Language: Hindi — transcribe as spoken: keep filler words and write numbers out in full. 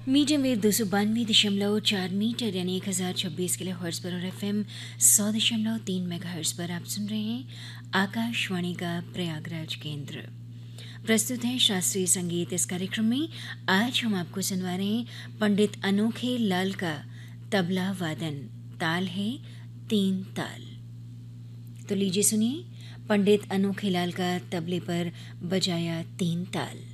मीडियम वेव दो सौ बानवे दशमलव चार मीटर यानी एक हज़ार छब्बीस किलो हर्ट्ज पर और एफ एम सौ दशमलव तीन मेगा हर्ट्ज पर आप सुन रहे हैं आकाशवाणी का प्रयागराज केंद्र। प्रस्तुत है शास्त्रीय संगीत। इस कार्यक्रम में आज हम आपको सुनवा रहे हैं पंडित अनोखे लाल का तबला वादन। ताल है तीन ताल। तो लीजिए सुनिए पंडित अनोखे लाल का तबले पर बजाया तीन ताल।